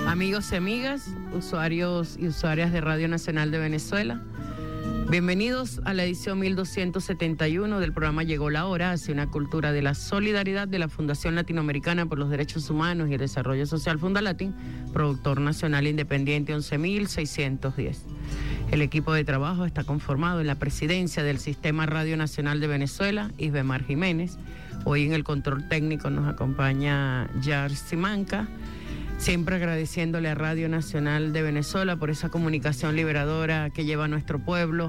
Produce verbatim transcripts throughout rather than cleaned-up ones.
Amigos y amigas, usuarios y usuarias de Radio Nacional de Venezuela, bienvenidos a la edición mil doscientos setenta y uno del programa Llegó la Hora, hacia una cultura de la solidaridad de la Fundación Latinoamericana por los Derechos Humanos y el Desarrollo Social Fundalatin, productor nacional independiente once mil seiscientos diez. El equipo de trabajo está conformado en la presidencia del Sistema Radio Nacional de Venezuela, Isbemar Jiménez. Hoy en el control técnico nos acompaña Yar Simanca. Siempre agradeciéndole a Radio Nacional de Venezuela por esa comunicación liberadora que lleva a nuestro pueblo.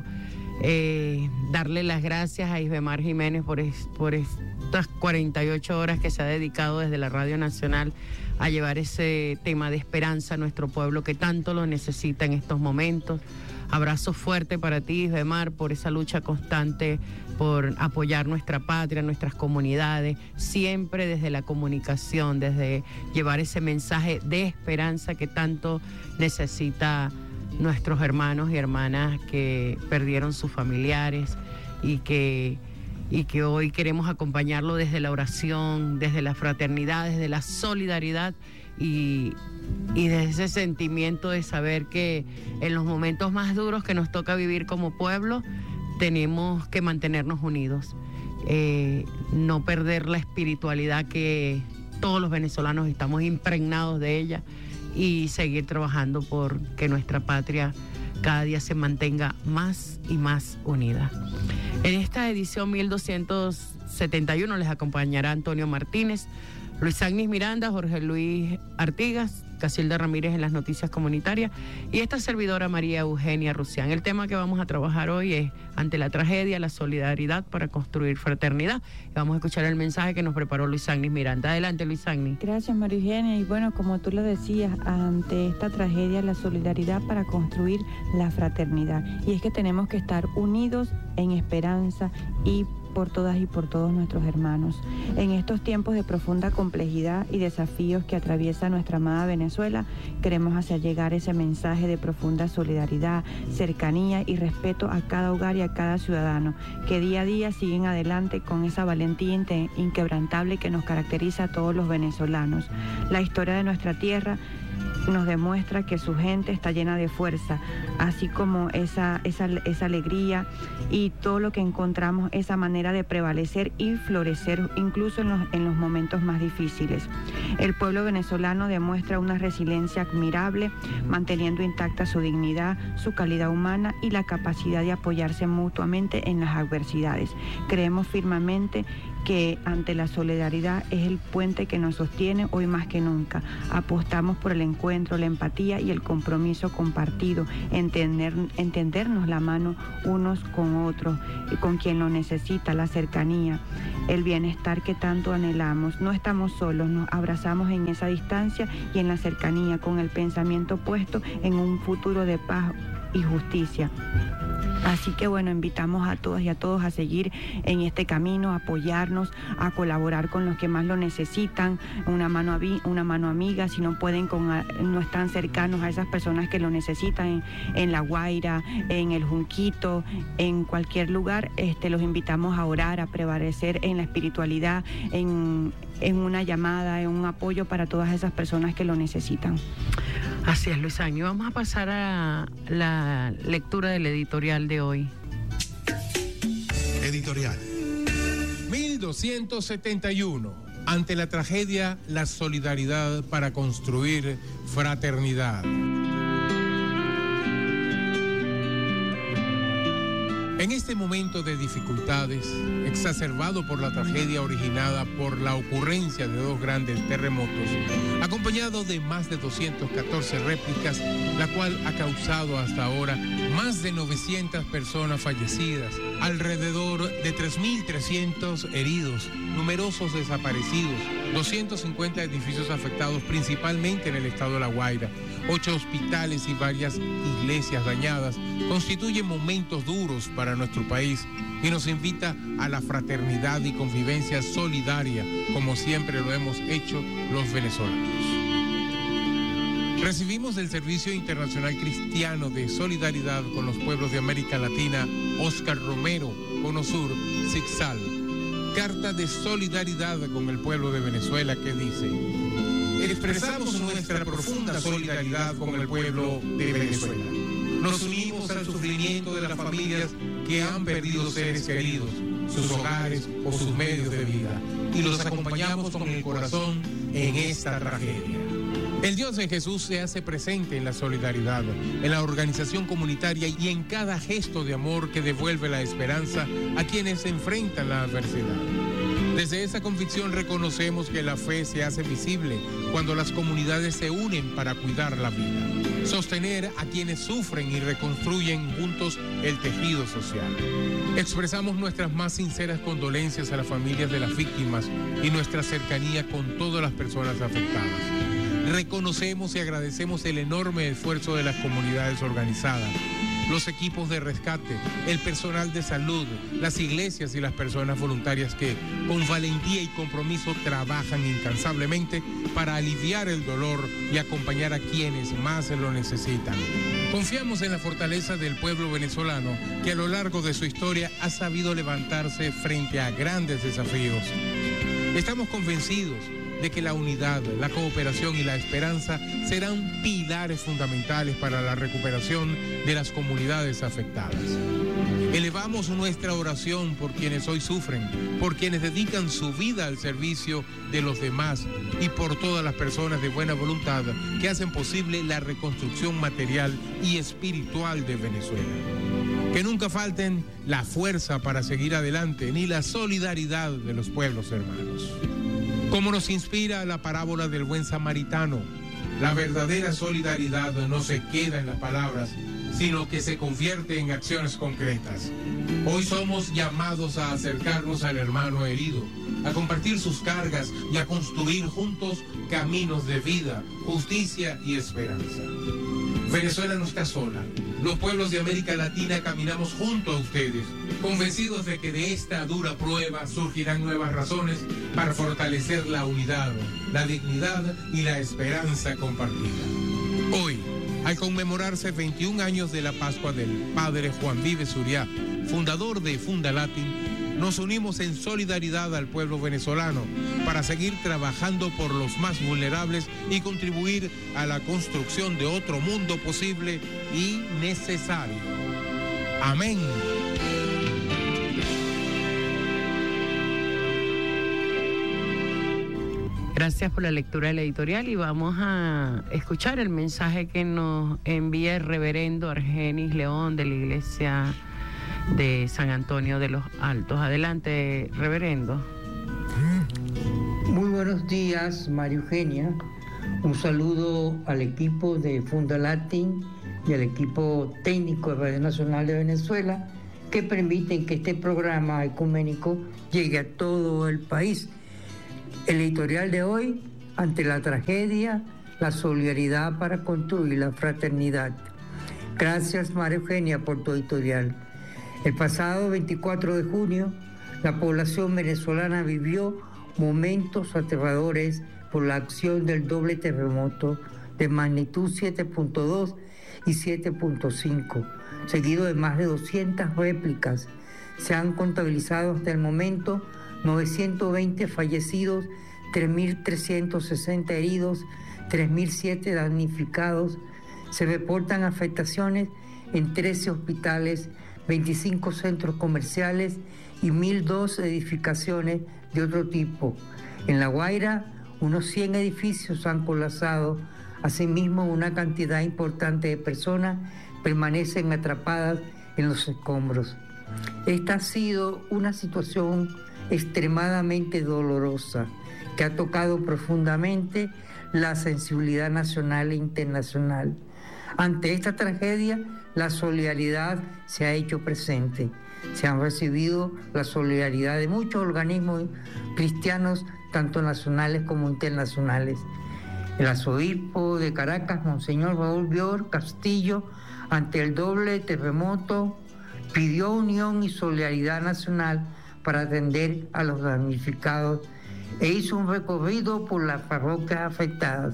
Eh, darle las gracias a Isbemar Jiménez por, es, por estas cuarenta y ocho horas que se ha dedicado desde la Radio Nacional a llevar ese tema de esperanza a nuestro pueblo que tanto lo necesita en estos momentos. Abrazo fuerte para ti, Isbemar, por esa lucha constante por apoyar nuestra patria, nuestras comunidades, siempre desde la comunicación, desde llevar ese mensaje de esperanza que tanto necesita nuestros hermanos y hermanas que perdieron sus familiares y que, y que hoy queremos acompañarlo desde la oración, desde la fraternidad, desde la solidaridad y, y desde ese sentimiento de saber que en los momentos más duros que nos toca vivir como pueblo, tenemos que mantenernos unidos, eh, no perder la espiritualidad que todos los venezolanos estamos impregnados de ella y seguir trabajando por que nuestra patria cada día se mantenga más y más unida. En esta edición mil doscientos setenta y uno les acompañará Antonio Martínez, Luis Agnis Miranda, Jorge Luis Artigas, Casilda Ramírez en las noticias comunitarias y esta servidora María Eugenia Rusián. El tema que vamos a trabajar hoy es ante la tragedia, la solidaridad para construir fraternidad. Vamos a escuchar el mensaje que nos preparó Luis Agnis Miranda. Adelante, Luis Agnis. Gracias, María Eugenia. Y bueno, como tú lo decías, ante esta tragedia, la solidaridad para construir la fraternidad. Y es que tenemos que estar unidos en esperanza y por todas y por todos nuestros hermanos. En estos tiempos de profunda complejidad y desafíos que atraviesa nuestra amada Venezuela, queremos hacer llegar ese mensaje de profunda solidaridad, cercanía y respeto a cada hogar y a cada ciudadano, que día a día siguen adelante con esa valentía inquebrantable que nos caracteriza a todos los venezolanos. La historia de nuestra tierra nos demuestra que su gente está llena de fuerza, así como esa, esa, esa alegría y todo lo que encontramos, esa manera de prevalecer y florecer incluso en los, en los momentos más difíciles. El pueblo venezolano demuestra una resiliencia admirable, manteniendo intacta su dignidad, su calidad humana y la capacidad de apoyarse mutuamente en las adversidades. Creemos firmemente que ante la solidaridad es el puente que nos sostiene hoy más que nunca. Apostamos por el encuentro, la empatía y el compromiso compartido, entender, entendernos la mano unos con otros y con quien lo necesita, la cercanía, el bienestar que tanto anhelamos. No estamos solos, nos abrazamos en esa distancia y en la cercanía, con el pensamiento puesto en un futuro de paz y justicia. Así que bueno, invitamos a todas y a todos a seguir en este camino, a apoyarnos, a colaborar con los que más lo necesitan, una mano, una mano amiga, si no pueden, con, no están cercanos a esas personas que lo necesitan en, en La Guaira, en el Junquito, en cualquier lugar, este, los invitamos a orar, a prevalecer en la espiritualidad, en, en una llamada, en un apoyo para todas esas personas que lo necesitan. Así es, Luis Agnis. Vamos a pasar a la lectura del editorial de hoy. Editorial. mil doscientos setenta y uno. Ante la tragedia, la solidaridad para construir fraternidad. En este momento de dificultades, exacerbado por la tragedia originada por la ocurrencia de dos grandes terremotos, acompañado de más de doscientas catorce réplicas, la cual ha causado hasta ahora más de novecientas personas fallecidas, alrededor de tres mil trescientos heridos, numerosos desaparecidos, doscientos cincuenta edificios afectados principalmente en el estado de La Guaira, ocho hospitales y varias iglesias dañadas, constituyen momentos duros para nuestro país y nos invita a la fraternidad y convivencia solidaria, como siempre lo hemos hecho los venezolanos. Recibimos del Servicio Internacional Cristiano de Solidaridad con los Pueblos de América Latina, Oscar Romero, Cono Sur, Zixal, carta de solidaridad con el pueblo de Venezuela que dice: expresamos nuestra profunda solidaridad con el pueblo de Venezuela. Nos unimos al sufrimiento de las familias que han perdido seres queridos, sus hogares o sus medios de vida, y los acompañamos con el corazón en esta tragedia. El Dios de Jesús se hace presente en la solidaridad, en la organización comunitaria y en cada gesto de amor que devuelve la esperanza a quienes enfrentan la adversidad. Desde esa convicción reconocemos que la fe se hace visible cuando las comunidades se unen para cuidar la vida, sostener a quienes sufren y reconstruyen juntos el tejido social. Expresamos nuestras más sinceras condolencias a las familias de las víctimas y nuestra cercanía con todas las personas afectadas. Reconocemos y agradecemos el enorme esfuerzo de las comunidades organizadas, los equipos de rescate, el personal de salud, las iglesias y las personas voluntarias que, con valentía y compromiso, trabajan incansablemente para aliviar el dolor y acompañar a quienes más lo necesitan. Confiamos en la fortaleza del pueblo venezolano, que a lo largo de su historia ha sabido levantarse frente a grandes desafíos. Estamos convencidos de que la unidad, la cooperación y la esperanza serán pilares fundamentales para la recuperación de las comunidades afectadas. Elevamos nuestra oración por quienes hoy sufren, por quienes dedican su vida al servicio de los demás y por todas las personas de buena voluntad que hacen posible la reconstrucción material y espiritual de Venezuela. Que nunca falten la fuerza para seguir adelante ni la solidaridad de los pueblos hermanos. Como nos inspira la parábola del buen samaritano, la verdadera solidaridad no se queda en las palabras, sino que se convierte en acciones concretas. Hoy somos llamados a acercarnos al hermano herido, a compartir sus cargas y a construir juntos caminos de vida, justicia y esperanza. Venezuela no está sola. Los pueblos de América Latina caminamos junto a ustedes, convencidos de que de esta dura prueba surgirán nuevas razones para fortalecer la unidad, la dignidad y la esperanza compartida. Hoy, al conmemorarse veintiún años de la Pascua del Padre Juan Vives Zuria, fundador de Fundalatin, nos unimos en solidaridad al pueblo venezolano para seguir trabajando por los más vulnerables y contribuir a la construcción de otro mundo posible y necesario. Amén. Gracias por la lectura del editorial y vamos a escuchar el mensaje que nos envía el reverendo Argenis León de la Iglesia de San Antonio de los Altos. Adelante, reverendo. Muy buenos días, María Eugenia. Un saludo al equipo de Fundalatin y al equipo técnico de Radio Nacional de Venezuela que permiten que este programa ecuménico llegue a todo el país. El editorial de hoy, ante la tragedia, la solidaridad para construir la fraternidad. Gracias, María Eugenia, por tu editorial. El pasado veinticuatro de junio, la población venezolana vivió momentos aterradores por la acción del doble terremoto de magnitud siete punto dos y siete punto cinco, seguido de más de doscientas réplicas. Se han contabilizado hasta el momento novecientos veinte fallecidos, tres mil trescientos sesenta heridos, tres mil siete damnificados. Se reportan afectaciones en trece hospitales, veinticinco centros comerciales y mil dos edificaciones de otro tipo. En La Guaira, unos cien edificios han colapsado. Asimismo, una cantidad importante de personas permanecen atrapadas en los escombros. Esta ha sido una situación extremadamente dolorosa que ha tocado profundamente la sensibilidad nacional e internacional. Ante esta tragedia, la solidaridad se ha hecho presente. Se han recibido la solidaridad de muchos organismos cristianos, tanto nacionales como internacionales. El arzobispo de Caracas, Monseñor Raúl Bior Castillo, ante el doble terremoto, pidió unión y solidaridad nacional para atender a los damnificados e hizo un recorrido por las parroquias afectadas.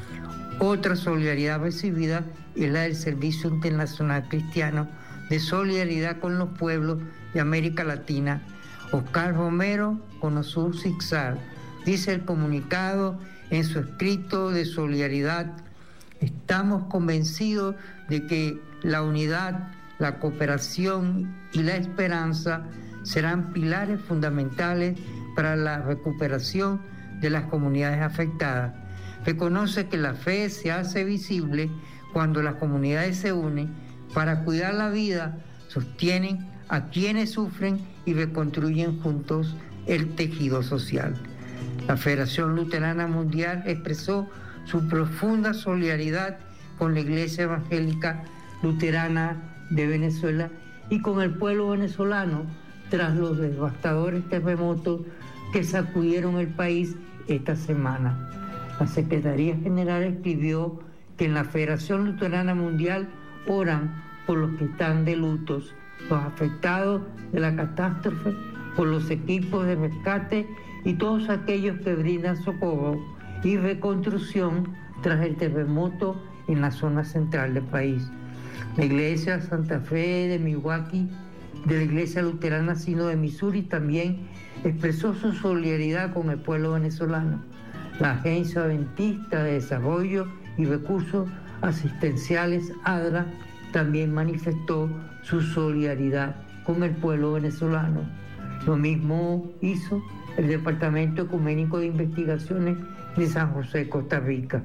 Otra solidaridad recibida es la del Servicio Internacional Cristiano de Solidaridad con los Pueblos de América Latina, Oscar Romero, Conosur Zigzag. Dice el comunicado: en su escrito de solidaridad: estamos convencidos de que la unidad, la cooperación y la esperanza serán pilares fundamentales para la recuperación de las comunidades afectadas. Reconoce que la fe se hace visible cuando las comunidades se unen para cuidar la vida, sostienen a quienes sufren y reconstruyen juntos el tejido social. La Federación Luterana Mundial expresó su profunda solidaridad con la Iglesia Evangélica Luterana de Venezuela y con el pueblo venezolano tras los devastadores terremotos que sacudieron el país esta semana. La Secretaría General escribió que en la Federación Luterana Mundial oran por los que están de lutos, los afectados de la catástrofe, por los equipos de rescate y todos aquellos que brindan socorro y reconstrucción tras el terremoto en la zona central del país. La Iglesia Santa Fe de Milwaukee, de la Iglesia Luterana Sino de Missouri, también expresó su solidaridad con el pueblo venezolano. La Agencia Adventista de Desarrollo y Recursos Asistenciales, ADRA, también manifestó su solidaridad con el pueblo venezolano. Lo mismo hizo el Departamento Ecuménico de Investigaciones de San José, Costa Rica.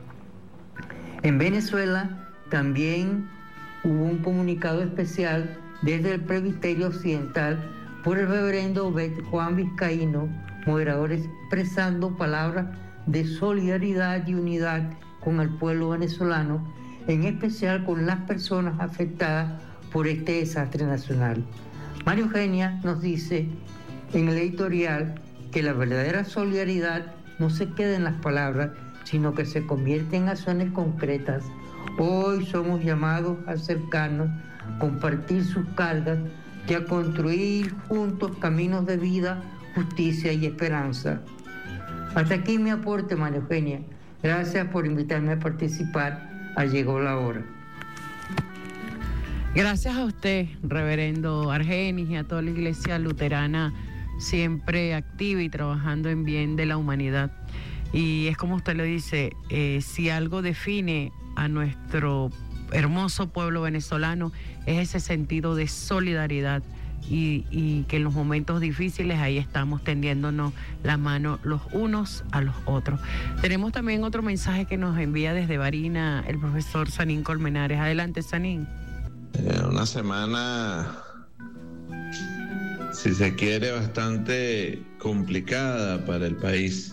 En Venezuela también hubo un comunicado especial desde el Presbiterio Occidental por el reverendo Juan Vizcaíno, moderador, expresando palabras de solidaridad y unidad con el pueblo venezolano, en especial con las personas afectadas por este desastre nacional. María Eugenia nos dice en el editorial que la verdadera solidaridad no se queda en las palabras, sino que se convierte en acciones concretas. Hoy somos llamados a acercarnos, compartir sus cargas y a construir juntos caminos de vida, justicia y esperanza. Hasta aquí mi aporte, María Eugenia. Gracias por invitarme a participar. Ah, llegó la hora. Gracias a usted, reverendo Argenis, y a toda la Iglesia Luterana, siempre activa y trabajando en bien de la humanidad. Y es como usted lo dice, eh, si algo define a nuestro hermoso pueblo venezolano es ese sentido de solidaridad y, y que en los momentos difíciles ahí estamos tendiéndonos la mano los unos a los otros. Tenemos también otro mensaje que nos envía desde Barina el profesor Sanín Colmenares. Adelante, Sanín. Eh, una semana, si se quiere, bastante complicada para el país.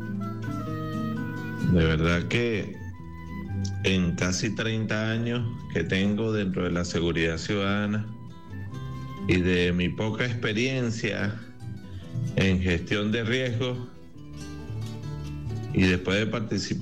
De verdad que en casi treinta años que tengo dentro de la seguridad ciudadana y de mi poca experiencia en gestión de riesgos, y después de participar